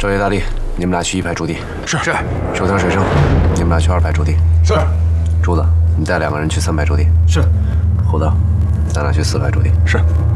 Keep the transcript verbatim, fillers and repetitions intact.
赵叶、大力，你们俩去一排驻地。 是是。 手藤、水生，你们俩去二排驻地。 是。 柱子，你带两个人去三排驻地。 是。 虎子，咱俩去四排驻地。 是。